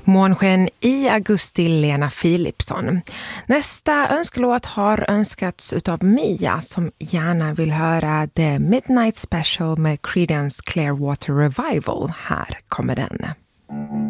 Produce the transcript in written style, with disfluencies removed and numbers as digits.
Månsken i augusti, Lena Philipsson. Nästa önskelåt har önskats utav Mia som gärna vill höra The Midnight Special med Creedence Clearwater Revival. Här kommer den.